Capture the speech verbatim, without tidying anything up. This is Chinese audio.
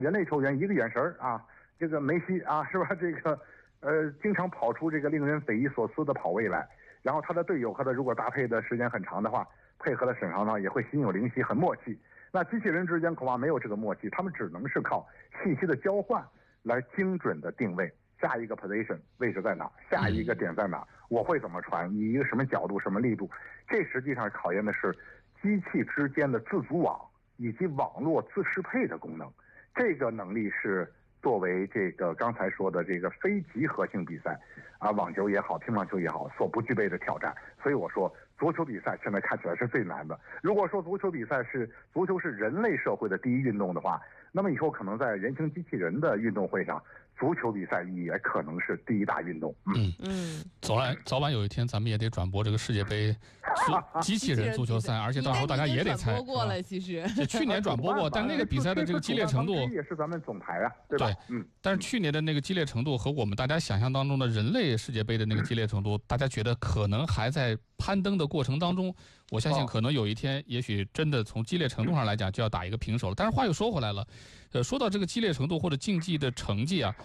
人类球员一个眼神啊，这个梅西啊，是吧？这个呃，经常跑出这个令人匪夷所思的跑位来，然后他的队友和他如果搭配的时间很长的话，配合的很长呢，也会心有灵犀，很默契。那机器人之间恐怕没有这个默契，他们只能是靠信息的交换来精准的定位下一个 position 位置在哪，下一个点在哪，我会怎么传，以一个什么角度、什么力度。这实际上考验的是机器之间的自组网以及网络自适配的功能。这个能力是作为这个刚才说的这个非集合性比赛啊，网球也好，乒乓球也好，所不具备的挑战。所以我说，足球比赛现在看起来是最难的。如果说足球比赛是足球是人类社会的第一运动的话，那么以后可能在人形机器人的运动会上，足球比赛也可能是第一大运动。 嗯嗯，早晚早晚有一天，咱们也得转播这个世界杯机器人足球赛，而且到时候大家也得猜。 转播过了，其实去年转播过，但那个比赛的这个激烈程度也是咱们总台啊，对吧？ 对，嗯。但是去年的那个激烈程度和我们大家想象当中的人类世界杯的那个激烈程度，大家觉得可能还在攀登的过程当中。我相信可能有一天，也许真的从激烈程度上来讲就要打一个平手了。但是话又说回来了，呃，说到这个激烈程度或者竞技的成绩啊。